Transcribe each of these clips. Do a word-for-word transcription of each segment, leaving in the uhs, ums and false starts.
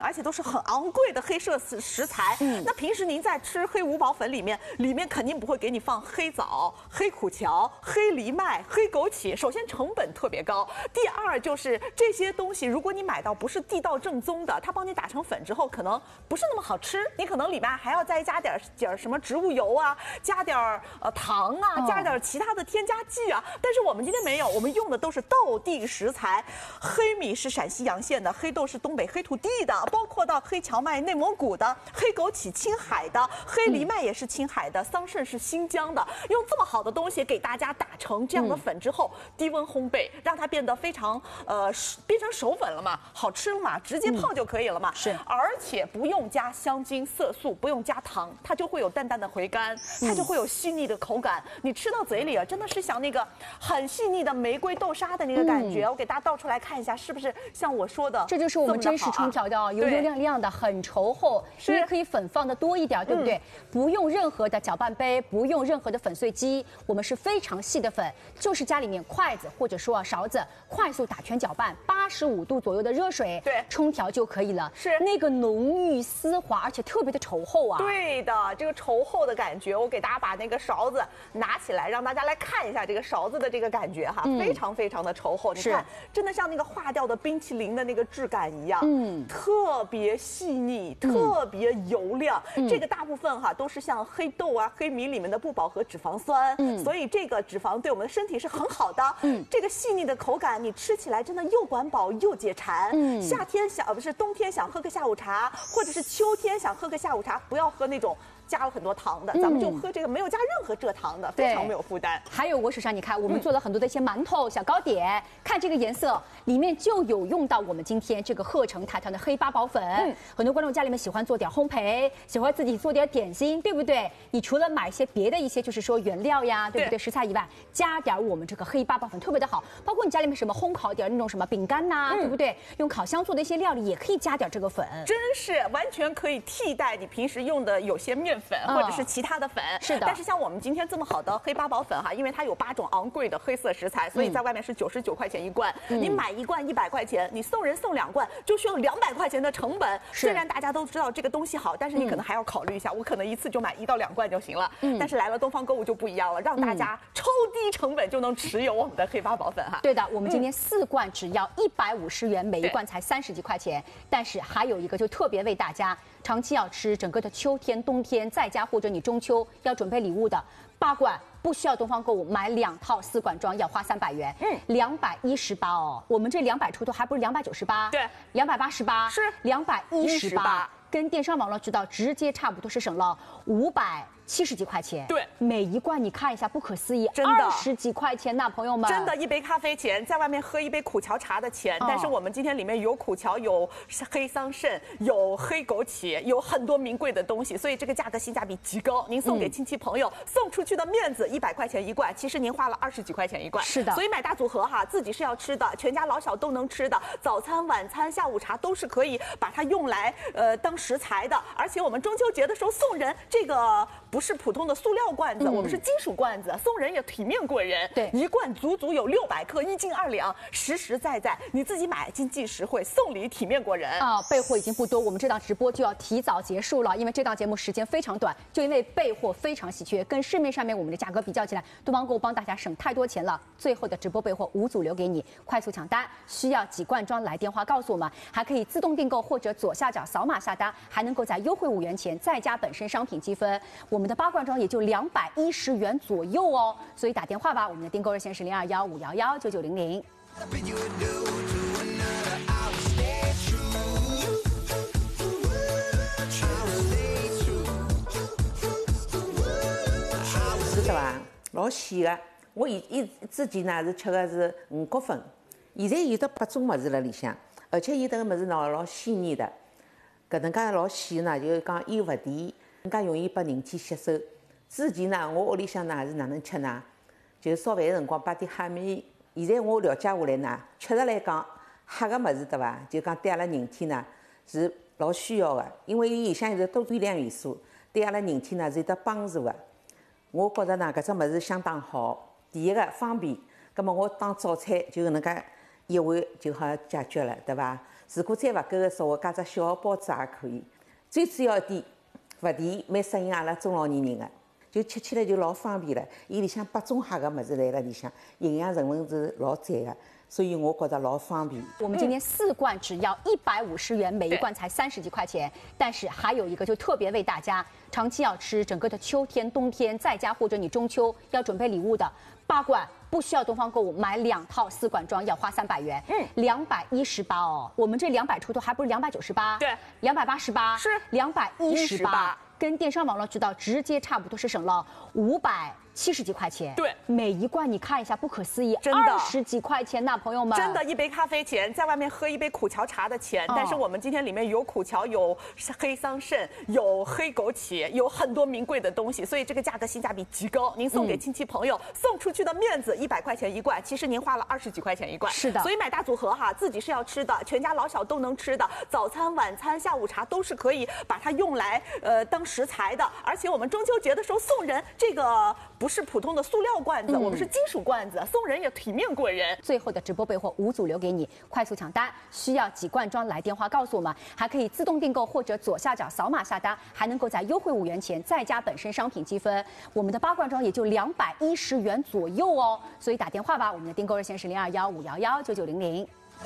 而且都是很昂贵的黑色食材。嗯，那平时您在吃黑五宝粉里面，里面肯定不会给你放黑枣、黑苦荞、黑藜麦、黑枸杞。首先成本特别高，第二就是这些东西，如果你买到不是地道正宗的，它帮你打成粉之后，可能不是那么好吃。你可能里面还要再加点点什么植物油啊，加点呃糖啊，加点其他的添加剂啊。但是我们今天没有，我们用的都是道地食材。黑米是陕西洋县的，黑豆是东北黑土地的。包括到黑荞麦内蒙古的，黑枸杞青海的，黑藜麦也是青海的，桑葚是新疆的。用这么好的东西给大家打成这样的粉之后，低温烘焙，让它变得非常呃变成熟粉了嘛，好吃了嘛，直接泡就可以了嘛。是，而且不用加香精、色素，不用加糖，它就会有淡淡的回甘，它就会有细腻的口感。你吃到嘴里啊，真的是像那个很细腻的玫瑰豆沙的那个感觉。我给大家倒出来看一下，是不是像我说的？ 这就是我们真实冲调的。油油亮亮的，很稠厚，你也可以粉放的多一点，对不对？嗯、不用任何的搅拌杯，不用任何的粉碎机，我们是非常细的粉，就是家里面筷子或者说勺子，快速打圈搅拌，八十五度左右的热水，对，冲调就可以了。是那个浓郁丝滑，而且特别的稠厚啊。 对的，这个稠厚的感觉，我给大家把那个勺子拿起来，让大家来看一下这个勺子的这个感觉哈，嗯、非常非常的稠厚。你看，真的像那个化掉的冰淇淋的那个质感一样，嗯，特。特别细腻，特别油亮，嗯、这个大部分哈都是像黑豆啊、黑米里面的不饱和脂肪酸，嗯、所以这个脂肪对我们的身体是很好的。嗯，这个细腻的口感，你吃起来真的又管饱又解馋。嗯，夏天想呃不是冬天想喝个下午茶，或者是秋天想喝个下午茶，不要喝那种加了很多糖的，咱们就喝这个没有加任何蔗糖的，非常没有负担。 还有我手上你看，我们做了很多的一些馒头、小糕点，看这个颜色，里面就有用到我们今天这个鹤城台糖的黑八宝粉。嗯，很多观众家里面喜欢做点烘焙，喜欢自己做点点心，对不对？你除了买一些别的一些就是说原料呀，对不对？食材以外，加点我们这个黑八宝粉特别的好。包括你家里面什么烘烤点那种什么饼干呐，嗯、对不对？用烤箱做的一些料理也可以加点这个粉， 真是完全可以替代你平时用的有些面粉或者是其他的粉。嗯、是的。但是像我们今天这么好的黑八宝粉哈，因为它有八种昂贵的黑色食材，所以在外面是九十九块钱一罐。嗯、你买一罐一百块钱，你送人送两罐就需要两百块钱的成本。虽然大家都知道这个东西好，但是你可能还要考虑一下，嗯、我可能一次就买一到两罐就行了。嗯、但是来了东方购物就不一样了，让大家超低成本就能持有我们的黑八宝粉哈。 对的，我们今天四罐只要一百五十元，每一罐才三十几块钱。但是还有一个就特别为大家长期要吃，整个的秋天、冬天在家或者你中秋要准备礼物的八罐。不需要东方购物买两套四罐装要花三百元，嗯，两百一十八哦。我们这两百出头还不是两百九十八，对，两百八十八是两百一十八，跟电商网络渠道直接差不多是省了五百七十几块钱。对，每一罐你看一下，不可思议，真的二十几块钱呐，朋友们， 真的，一杯咖啡钱，在外面喝一杯苦荞茶的钱。哦、但是我们今天里面有苦荞，有黑桑葚，有黑枸杞，有很多名贵的东西，所以这个价格性价比极高。您送给亲戚朋友，嗯、送出去的面子。一百块钱一罐，其实您花了二十几块钱一罐，是的。所以买大组合哈，自己是要吃的，全家老小都能吃的，早餐、晚餐、下午茶都是可以把它用来呃当食材的。而且我们中秋节的时候送人这个不是普通的塑料罐子，嗯、我们是金属罐子，送人也体面过人。对，一罐足足有六百克，一斤二两，实实在在，你自己买经济实惠，送礼体面过人啊！备货已经不多，我们这档直播就要提早结束了，因为这档节目时间非常短，就因为备货非常稀缺，跟市面上面我们的价格比较起来，东方购物帮大家省太多钱了。最后的直播备货五组留给你，快速抢单，需要几罐装来电话告诉我们，还可以自动订购或者左下角扫码下单，还能够在优惠五元钱再加本身商品积分。我们的八罐装也就两百一十元左右哦，所以打电话吧，我们的订购热线是零二幺五幺幺九九零零。 是的吧？老鲜的。我以一之前呢是吃的是五谷粉，现在有的八种物事辣里向，而且有的物事呢老鲜艳的，搿能介老鲜呢，就是讲又勿甜，更加容易拨人体吸收。之前呢，我屋里向呢是哪能吃呢？就是烧饭的辰光摆点黑米。现在我了解下来呢，确实来讲，黑个物事对伐？就讲对阿拉人体呢是老需要的，因为伊里向有多微量元素，对阿拉人体呢是有得帮助的。我觉着呢，搿只物事相当好。第一个方便，葛末我当早餐就搿能介一碗就好解决了，对伐？ 如果再勿够的说话，加只小的包子也可以。最主要一点，勿甜，蛮适应阿拉中老年人的，就吃起来就老方便了。伊里向八种哈个物事来了里向，营养成分是老赞的。 所以我觉得老方便。 我们今天四罐只要一百五十元，每一罐才三十几块钱。但是还有一个就特别为大家长期要吃，整个的秋天、冬天在家或者你中秋要准备礼物的八罐，不需要东方购物，买两套四罐装要花三百元，嗯，两百一十八哦。我们这两百出头还不是两百九十八？ 对， 两百八十八是两百一十八，跟电商网络渠道直接差不多，是省了五百。 七十几块钱， 对， 每一罐你看一下，不可思议， 真的二十几块钱呐，朋友们， 真的，一杯咖啡钱，在外面喝一杯苦荞茶的钱。 哦、 但是我们今天里面有苦荞，有黑桑葚，有黑枸杞，有很多名贵的东西，所以这个价格性价比极高。您送给亲戚朋友，嗯、送出去的面子，一百块钱一罐，其实您花了二十几块钱一罐。 是的， 所以买大组合哈，自己是要吃的，全家老小都能吃的，早餐、晚餐、下午茶都是可以把它用来呃当食材的。而且我们中秋节的时候送人，这个不是普通的塑。 塑料罐子，嗯、我们是金属罐子，送人也体面过人。 最后的直播备货五组留给你，快速抢单，需要几罐装来电话告诉我们，还可以自动订购或者左下角扫码下单，还能够在优惠五元钱再加本身商品积分。我们的八罐装也就两百一十元左右哦，所以打电话吧，我们的订购热线是零二幺五幺幺九九零零。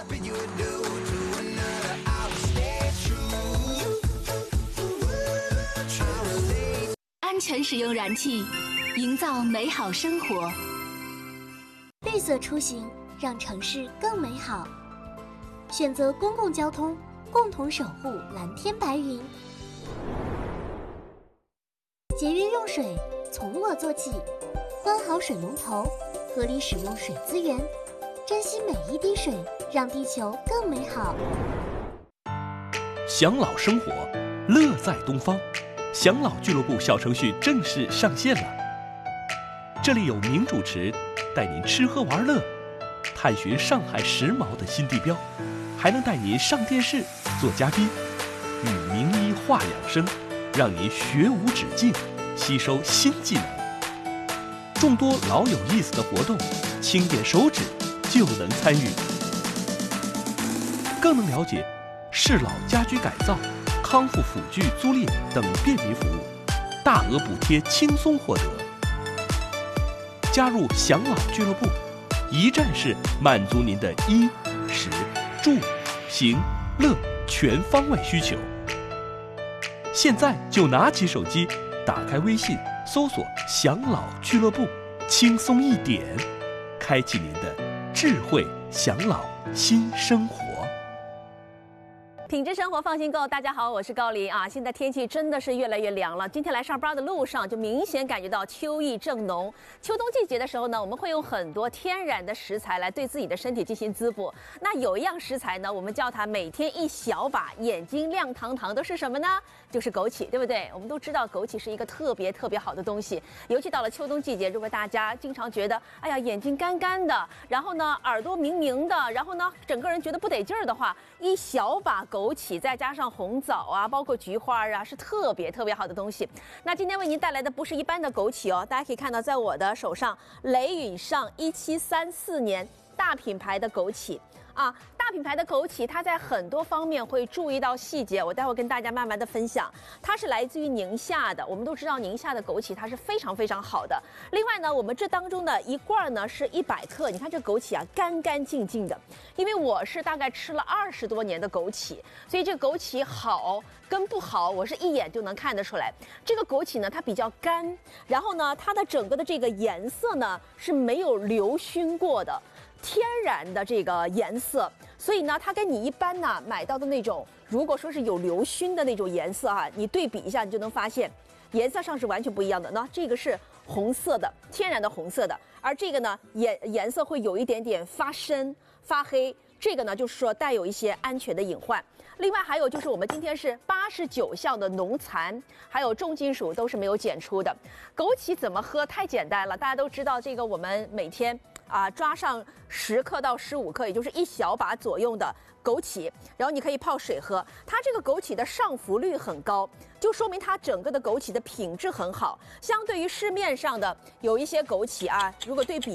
安全使用燃气。 营造美好生活， 绿色出行让城市更美好。选择公共交通，共同守护蓝天白云。节约用水，从我做起。关好水龙头，合理使用水资源，珍惜每一滴水，让地球更美好。 享老生活，乐在东方。享老俱乐部小程序正式上线了。 这里有名主持带您吃喝玩乐，探寻上海时髦的新地标，还能带您上电视做嘉宾，与名医话养生，让您学无止境，吸收新技能。众多老有意思的活动，轻点手指就能参与，更能了解适老家居改造、康复辅具租赁等便民服务，大额补贴轻松获得。 加入享老俱乐部，一站式满足您的衣、食、住、行、乐全方位需求。现在就拿起手机，打开微信，搜索“享老俱乐部”，轻松一点，开启您的智慧享老新生活。 品质生活放心购，大家好，我是高琳啊。现在天气真的是越来越凉了，今天来上班的路上就明显感觉到秋意正浓。秋冬季节的时候呢，我们会用很多天然的食材来对自己的身体进行滋补。那有一样食材呢，我们叫它每天一小把，眼睛亮堂堂的是什么呢？就是枸杞，对不对？我们都知道枸杞是一个特别特别好的东西，尤其到了秋冬季节，如果大家经常觉得哎呀眼睛干干的，然后呢耳朵明明的，然后呢整个人觉得不得劲儿的话，一小把枸杞再加上红枣啊，包括菊花啊，是特别特别好的东西。那今天为您带来的不是一般的枸杞哦，大家可以看到，在我的手上，雷允上一七三四年大品牌的枸杞。啊，大品牌的枸杞，它在很多方面会注意到细节，我待会跟大家慢慢的分享。它是来自于宁夏的，我们都知道宁夏的枸杞它是非常非常好的。另外呢，我们这当中的一罐呢是一百克，你看这枸杞啊，干干净净的。因为我是大概吃了二十多年的枸杞，所以这个枸杞好跟不好，我是一眼就能看得出来。这个枸杞呢，它比较干，然后呢，它的整个的这个颜色呢是没有流熏过的。天然的这个颜色，所以呢，它跟你一般呢买到的那种，如果说是有流熏的那种颜色啊，你对比一下，你就能发现颜色上是完全不一样的。那这个是红色的，天然的红色的，而这个呢颜颜色会有一点点发深、发黑，这个呢就是说带有一些安全的隐患。另外还有就是我们今天是八十九项的农残，还有重金属都是没有检出的。枸杞怎么喝？太简单了，大家都知道这个，我们每天啊抓上十克到十五克，也就是一小把左右的枸杞，然后你可以泡水喝。它这个枸杞的上浮率很高，就说明它整个的枸杞的品质很好。相对于市面上的有一些枸杞啊，如果对比较，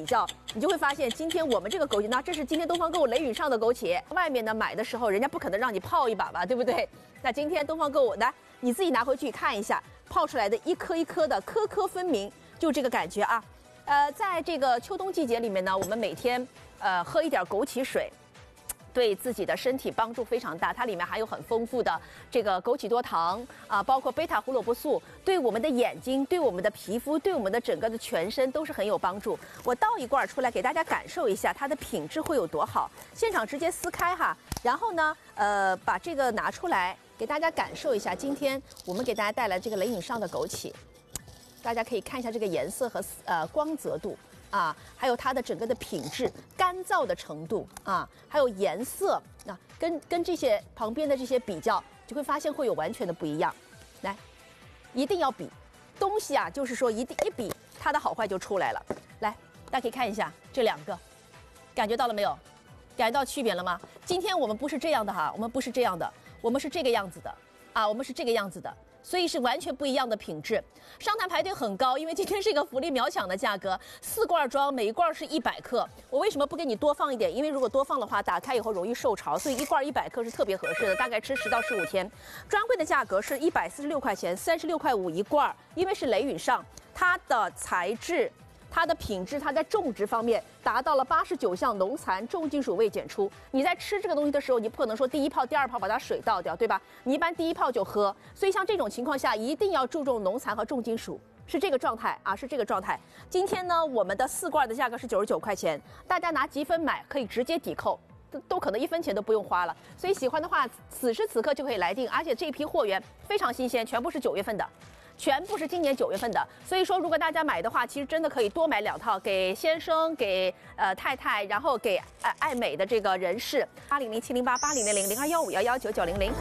你就会发现今天我们这个枸杞，那这是今天东方购物雷允上的枸杞，外面呢买的时候人家不可能让你泡一把吧，对不对？那今天东方购物来，你自己拿回去看一下，泡出来的一颗一颗的，颗颗分明，就这个感觉啊。呃，在这个秋冬季节里面呢，我们每天呃喝一点枸杞水，对自己的身体帮助非常大。它里面含有很丰富的这个枸杞多糖啊，包括贝塔胡萝卜素，对我们的眼睛、对我们的皮肤、对我们的整个的全身都是很有帮助。我倒一罐出来给大家感受一下它的品质会有多好。现场直接撕开哈，然后呢，呃，把这个拿出来给大家感受一下。今天我们给大家带来这个雷允上的枸杞。大家可以看一下这个颜色和呃光泽度啊，还有它的整个的品质、干燥的程度啊，还有颜色啊，跟跟这些旁边的这些比较，就会发现会有完全的不一样。来，一定要比，东西啊，就是说一定一比，它的好坏就出来了。来，大家可以看一下这两个，感觉到了没有？感觉到区别了吗？今天我们不是这样的哈，我们不是这样的，我们是这个样子的啊，我们是这个样子的。所以是完全不一样的品质，商谈排队很高，因为今天是一个福利秒抢的价格，四罐装，每一罐是一百克。我为什么不给你多放一点？因为如果多放的话，打开以后容易受潮，所以一罐一百克是特别合适的，大概吃十到十五天。专柜的价格是一百四十六块钱，三十六块五一罐，因为是雷允上，它的材质。它的品质，它在种植方面达到了八十九项农残重金属未检出。你在吃这个东西的时候，你不可能说第一泡、第二泡把它水倒掉，对吧？你一般第一泡就喝。所以像这种情况下，一定要注重农残和重金属，是这个状态啊，是这个状态。今天呢，我们的四罐的价格是九十九块钱，大家拿积分买可以直接抵扣。都都可能一分钱都不用花了，所以喜欢的话，此时此刻就可以来订，而且这批货源非常新鲜，全部是九月份的。全部是今年九月份的，所以说如果大家买的话，其实真的可以多买两套，给先生、给呃太太，然后给呃爱美的这个人士。八零零七零八八零零零零二幺五幺幺九九零零。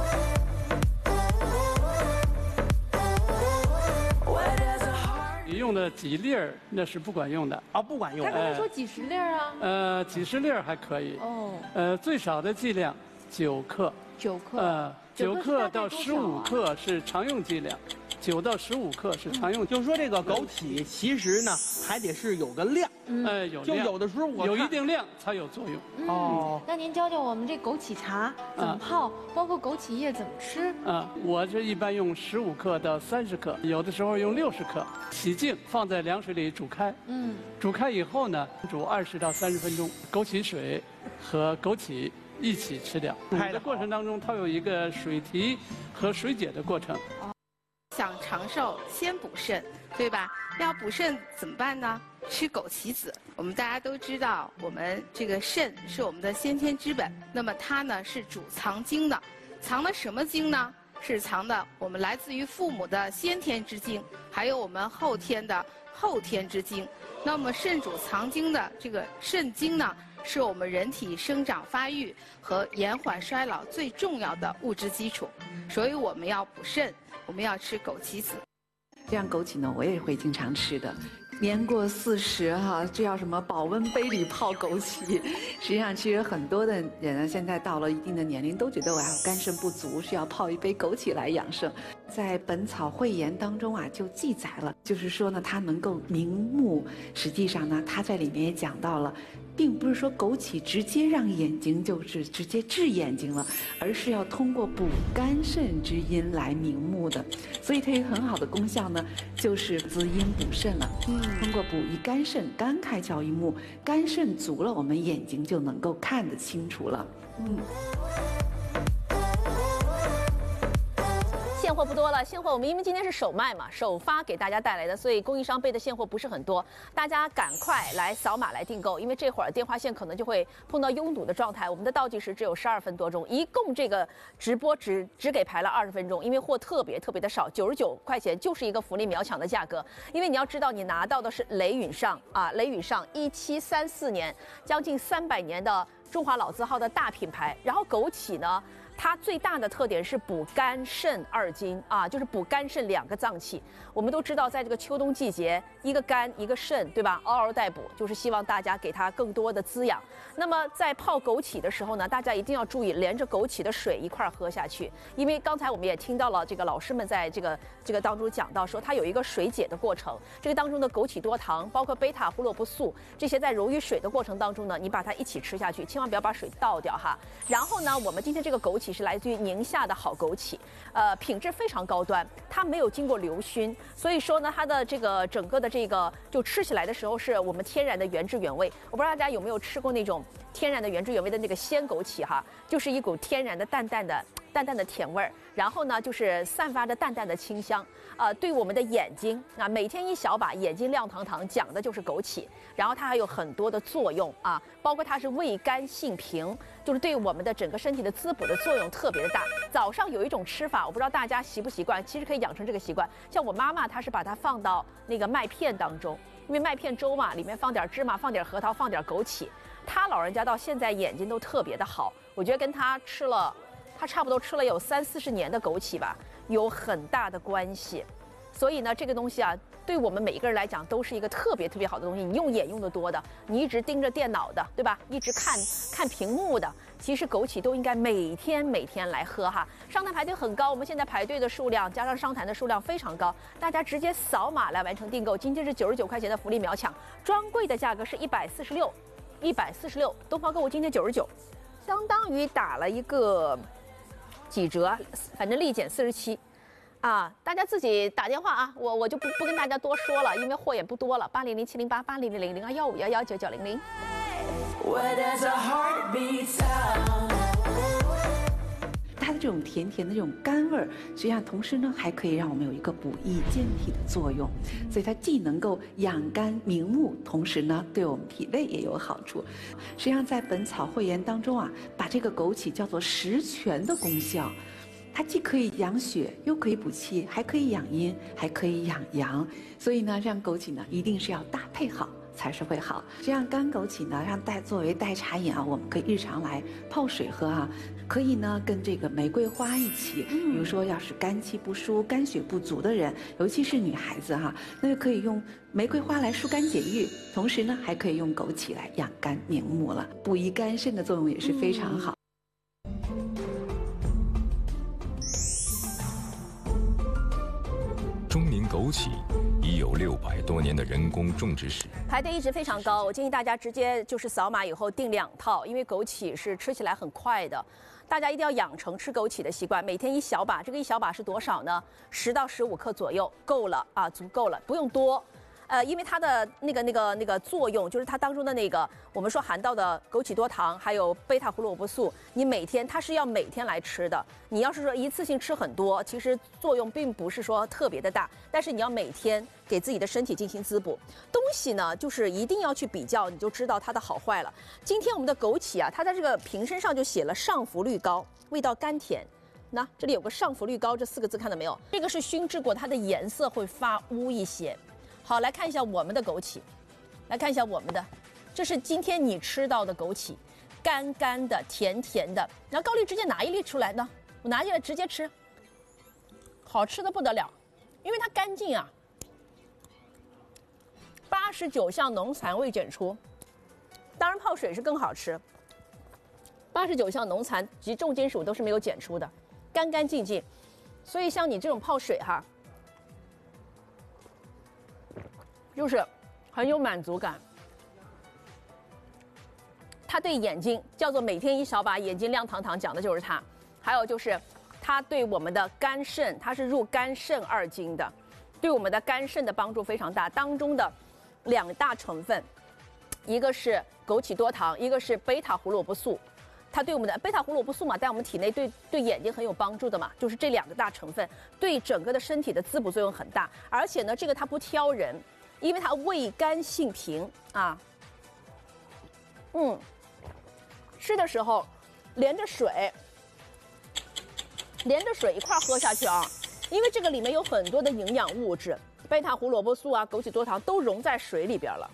你用的几粒儿那是不管用的啊，不管用。 他刚才说几十粒儿啊？ 呃，几十粒儿还可以。 哦。 呃，最少的剂量九克。 九克。 呃。九克到十五克是常用剂量，九到十五克是常用。 就是说这个枸杞其实呢还得是有个量， 哎，有就有的时候我有一定量才有作用。 哦，那您教教我们这枸杞茶怎么泡，包括枸杞叶怎么吃？ 啊，我这一般用十五克到三十克，有的时候用六十克，洗净放在凉水里煮开。嗯，煮开以后呢，煮二十到三十分钟，枸杞水和枸杞一起吃掉。煮的过程当中，它有一个水提和水解的过程。 想长寿，先补肾，对吧？要补肾怎么办呢？吃枸杞子。我们大家都知道，我们这个肾是我们的先天之本，那么它呢是主藏精的，藏的什么精呢？是藏的我们来自于父母的先天之精，还有我们后天的后天之精。那么肾主藏精的这个肾精呢，是我们人体生长发育和延缓衰老最重要的物质基础，所以我们要补肾，我们要吃枸杞子。 这样枸杞呢，我也会经常吃的。年过四十哈，这叫什么保温杯里泡枸杞。实际上，其实很多的人呢，现在到了一定的年龄，都觉得我要肝肾不足，需要泡一杯枸杞来养生。在《本草汇言》当中啊，就记载了，就是说呢，它能够明目。实际上呢，它在里面也讲到了。并不是说枸杞直接让眼睛就是直接治眼睛了，而是要通过补肝肾之阴来明目的，所以它有很好的功效呢，就是滋阴补肾了。嗯，通过补益肝肾，肝开窍于目，肝肾足了，我们眼睛就能够看得清楚了。嗯。 现货不多了，现货我们因为今天是首卖嘛，首发给大家带来的，所以供应商备的现货不是很多，大家赶快来扫码来订购，因为这会儿电话线可能就会碰到拥堵的状态。我们的倒计时只有十二分多钟，一共这个直播只只给排了二十分钟，因为货特别特别的少，九十九块钱就是一个福利秒抢的价格。因为你要知道，你拿到的是雷允上啊，雷允上一七三四年，将近三百年的中华老字号的大品牌，然后枸杞呢。 它最大的特点是补肝肾二经啊，就是补肝肾两个脏器。我们都知道，在这个秋冬季节，一个肝一个肾，对吧？嗷嗷待哺，就是希望大家给它更多的滋养。那么在泡枸杞的时候呢，大家一定要注意连着枸杞的水一块儿喝下去，因为刚才我们也听到了这个老师们在这个这个当中讲到说，它有一个水解的过程。这个当中的枸杞多糖，包括贝塔胡萝卜素这些，在溶于水的过程当中呢，你把它一起吃下去，千万不要把水倒掉哈。然后呢，我们今天这个枸杞是来自于宁夏的好枸杞，呃，品质非常高端，它没有经过硫熏，所以说呢，它的这个整个的这个就吃起来的时候是我们天然的原汁原味。我不知道大家有没有吃过那种天然的原汁原味的那个鲜枸杞哈，就是一股天然的淡淡的淡淡的甜味儿，然后呢就是散发着淡淡的清香，呃，对我们的眼睛啊，每天一小把，眼睛亮堂堂，讲的就是枸杞。然后它还有很多的作用啊，包括它是味甘性平，就是对我们的整个身体的滋补的作用特别的大。早上有一种吃法，我不知道大家习不习惯，其实可以养成这个习惯。像我妈妈，她是把它放到那个麦片当中，因为麦片粥嘛，里面放点芝麻，放点核桃，放点枸杞。她老人家到现在眼睛都特别的好，我觉得跟她吃了，她差不多吃了有三四十年的枸杞吧，有很大的关系。所以呢，这个东西啊，对我们每一个人来讲都是一个特别特别好的东西。你用眼用的多的，你一直盯着电脑的，对吧？一直看看屏幕的，其实枸杞都应该每天每天来喝哈。商坛排队很高，我们现在排队的数量加上商坛的数量非常高，大家直接扫码来完成订购。今天是九十九块钱的福利秒抢，专柜的价格是一百四十六，一百四十六，东方购物今天九十九，相当于打了一个几折，反正立减四十七。啊，大家自己打电话啊，我我就不不跟大家多说了，因为货也不多了，八零零七零八八零零零零二幺五幺幺九九零零。 它的这种甜甜的这种甘味儿，实际上同时呢，还可以让我们有一个补益健体的作用，所以它既能够养肝明目，同时呢，对我们体胃也有好处。实际上，在《本草汇言》当中啊，把这个枸杞叫做十全的功效。它既可以养血，又可以补气，还可以养阴，还可以养阳。所以呢，这样枸杞呢，一定是要搭配好才是会好。这样干枸杞呢，让代作为代茶饮啊，我们可以日常来泡水喝啊。可以呢，跟这个玫瑰花一起，比如说要是肝气不舒、肝血不足的人，尤其是女孩子哈，那就可以用玫瑰花来疏肝解郁，同时呢，还可以用枸杞来养肝明目了，补益肝肾的作用也是非常好。 中宁枸杞已有六百多年的人工种植史， 排队一直非常高。我建议大家直接就是扫码以后订两套，因为枸杞是吃起来很快的，大家一定要养成吃枸杞的习惯，每天一小把。这个一小把是多少呢？十到十五克左右，够了啊，足够了，不用多。呃，因为它的那个那个那个作用，就是它当中的那个我们说含到的枸杞多糖，还有贝塔胡萝卜素，你每天它是要每天来吃的。你要是说一次性吃很多，其实作用并不是说特别的大，但是你要每天给自己的身体进行滋补。东西呢，就是一定要去比较，你就知道它的好坏了。今天我们的枸杞啊，它在这个瓶身上就写了上浮绿膏，味道甘甜。那这里有个上浮绿膏这四个字，看到没有？这个是熏制过，它的颜色会发乌一些。好，来看一下我们的枸杞，来看一下我们的，这是今天你吃到的枸杞，干干的、甜甜的。然后高丽直接拿一粒出来呢，我拿进来直接吃，好吃的不得了，因为它干净啊。八十九项农残未检出，当然泡水是更好吃。八十九项农残及重金属都是没有检出的，干干净净。所以像你这种泡水哈。就是很有满足感，它对眼睛叫做每天一小把，眼睛亮堂堂，讲的就是它。还有就是它对我们的肝肾，它是入肝肾二经的，对我们的肝肾的帮助非常大。当中的两大成分，一个是枸杞多糖，一个是贝塔胡萝卜素。它对我们的贝塔胡萝卜素嘛，在我们体内对对眼睛很有帮助的嘛，就是这两个大成分对整个的身体的滋补作用很大。而且呢，这个它不挑人。因为它味甘性平啊，嗯，吃的时候连着水，连着水一块喝下去啊，因为这个里面有很多的营养物质，贝塔胡萝卜素啊、枸杞多糖都溶在水里边了，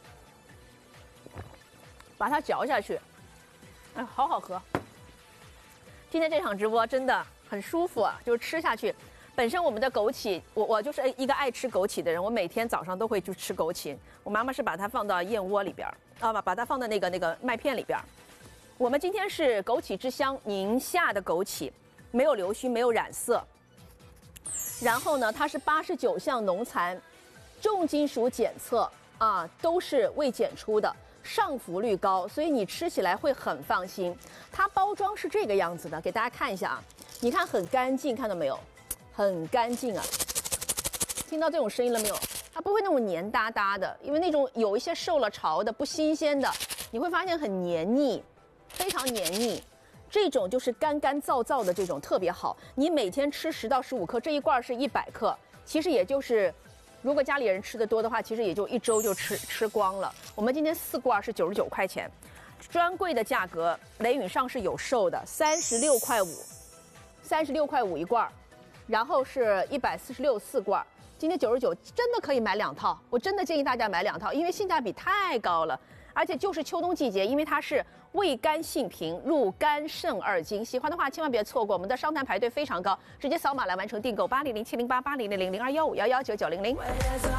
把它嚼下去，哎，好好喝。 今天这场直播真的很舒服啊，就是吃下去。本身我们的枸杞，我我就是一个爱吃枸杞的人，我每天早上都会去吃枸杞。我妈妈是把它放到燕窝里边啊，把把它放在那个那个麦片里边。我们今天是枸杞之乡宁夏的枸杞，没有硫熏，没有染色。然后呢，它是八十九项农残，重金属检测啊，都是未检出的。上浮率高，所以你吃起来会很放心。它包装是这个样子的，给大家看一下啊，你看很干净，看到没有？很干净啊！听到这种声音了没有？它不会那种黏哒哒的，因为那种有一些受了潮的、不新鲜的，你会发现很黏腻，非常黏腻。这种就是干干燥燥的这种特别好，你每天吃十到十五克，这一罐是一百克，其实也就是。如果家里人吃的多的话，其实也就一周就吃吃光了。我们今天四罐是九十九块钱，专柜的价格，雷允上是有售的，三十六块五，三十六块五一罐，然后是一百四十六四罐，今天九十九，真的可以买两套，我真的建议大家买两套，因为性价比太高了，而且就是秋冬季节，因为它是味甘性平，入肝肾二经，喜欢的话千万别错过，我们的商谈排队非常高，直接扫码来完成订购，八零零七零八八零零零零二幺五幺幺九九零零。